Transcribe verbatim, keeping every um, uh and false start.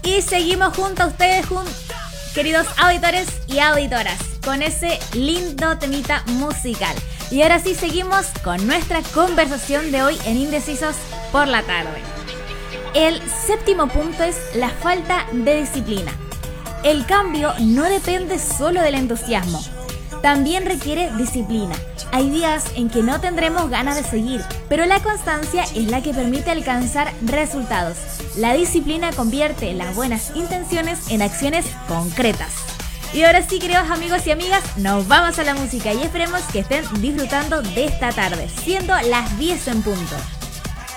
Y seguimos junto a ustedes, jun- queridos auditores y auditoras, con ese lindo temita musical. Y ahora sí seguimos con nuestra conversación de hoy en Indecisos por la tarde. El séptimo punto es la falta de disciplina. El cambio no depende solo del entusiasmo, también requiere disciplina. Hay días en que no tendremos ganas de seguir, pero la constancia es la que permite alcanzar resultados. La disciplina convierte las buenas intenciones en acciones concretas. Y ahora sí, queridos amigos y amigas, nos vamos a la música y esperemos que estén disfrutando de esta tarde, siendo las diez en punto.